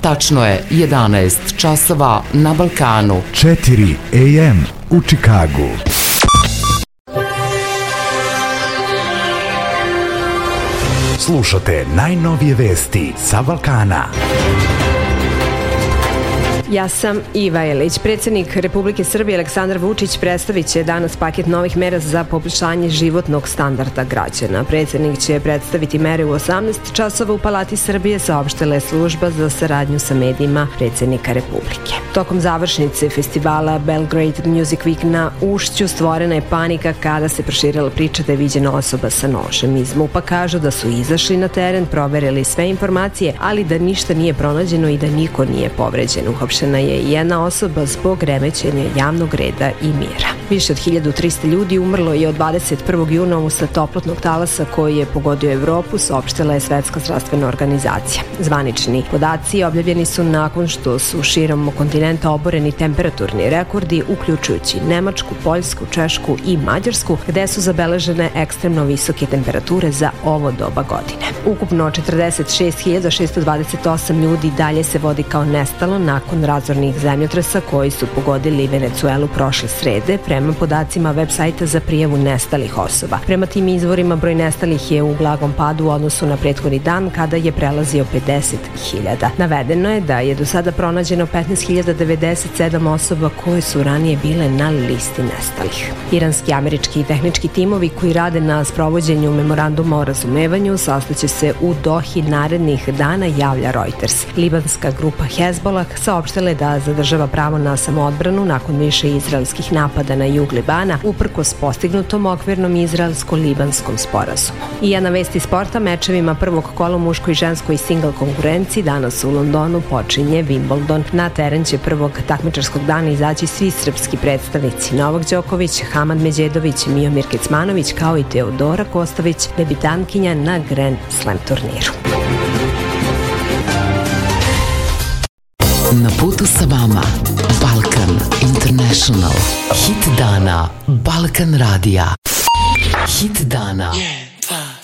Tačno je 11 časova na Balkanu. 4 AM u Čikagu. Slušate najnovije vesti sa Balkana. Ja sam Iva Jelić. Predsjednik Republike Srbije Aleksandar Vučić predstavit će danas paket novih mera za poboljšanje životnog standarda građana. Predsjednik će predstaviti mere u 18 časova u Palati Srbije, saopštila je služba za saradnju sa medijima predsjednika Republike. Tokom završnice festivala Belgrade Music Week na Ušću stvorena je panika kada se proširila priča da je viđena osoba sa nožem. Iz MUP-a kažu da su izašli na teren, proverili sve informacije, ali da ništa nije pronađeno i da niko nije povređen. Uhapšena je jedna osoba zbog remećenja javnog reda i mira. Više od 1300 ljudi umrlo je od 21. juna usled toplotnog talasa koji je pogodio Evropu, saopštila je Svetska zdravstvena organizacija. Zvanični podaci objavljeni su nakon što su širom kontinenta oboreni temperaturni rekordi, uključujući Nemačku, Poljsku, Češku i Mađarsku, gde su zabeležene ekstremno visoke temperature za ovo doba godine. Ukupno 46.628 ljudi dalje se vodi kao nestalo nakon razornih zemljotresa koji su pogodili Venecuelu prošle srede, prema podacima web sajta za prijavu nestalih osoba. Prema tim izvorima, broj nestalih je u blagom padu u odnosu na prethodni dan kada je prelazio 50.000. Navedeno je da je do sada pronađeno 15.097 osoba koje su ranije bile na listi nestalih. Iranski, američki i tehnički timovi koji rade na sprovođenju memoranduma o razumevanju sastaće se u Dohi narednih dana, javlja Reuters. Libanska grupa Hezbollah saopštila je da zadržava pravo na samoodbranu nakon više izraelskih napada na jug Libana, uprkos postignutom okvirnom izraelsko-libanskom sporazumu. I jedna vest iz sporta, mečevima prvog kola muškoj i ženskoj single konkurenciji danas u Londonu počinje Wimbledon. Na teren će prvog takmičarskog dana izaći svi srpski predstavnici: Novak Đoković, Hamad Međedović, Miomir Kecmanović kao i Teodora Kostović, debitantkinja na Grand Slam turniru. Na putu sa vama Balkan International. Hit dana Balkan Radija. Hit dana